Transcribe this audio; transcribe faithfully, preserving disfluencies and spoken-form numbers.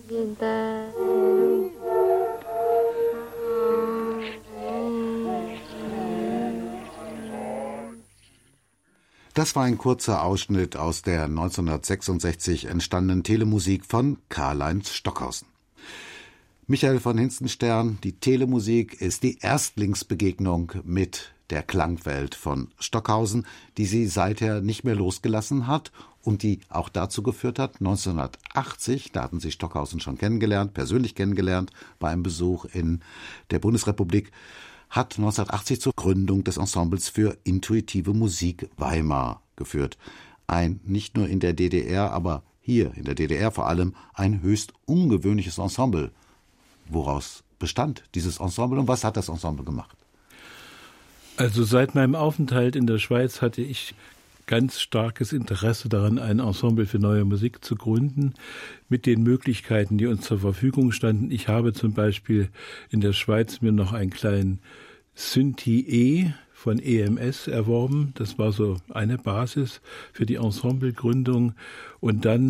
Das war ein kurzer Ausschnitt aus der neunzehnhundertsechsundsechzig entstandenen Telemusik von Karl-Heinz Stockhausen. Michael von Hinzenstern, die Telemusik ist die Erstlingsbegegnung mit der Klangwelt von Stockhausen, die sie seither nicht mehr losgelassen hat und die auch dazu geführt hat, neunzehnhundertachtzig, da hatten sie Stockhausen schon kennengelernt, persönlich kennengelernt, bei einem Besuch in der Bundesrepublik, hat neunzehnhundertachtzig zur Gründung des Ensembles für intuitive Musik Weimar geführt. Ein nicht nur in der D D R, aber hier in der D D R vor allem ein höchst ungewöhnliches Ensemble. Woraus bestand dieses Ensemble und was hat das Ensemble gemacht? Also seit meinem Aufenthalt in der Schweiz hatte ich ganz starkes Interesse daran, ein Ensemble für neue Musik zu gründen, mit den Möglichkeiten, die uns zur Verfügung standen. Ich habe zum Beispiel in der Schweiz mir noch einen kleinen Synthi E von E M S erworben. Das war so eine Basis für die Ensemblegründung. Und dann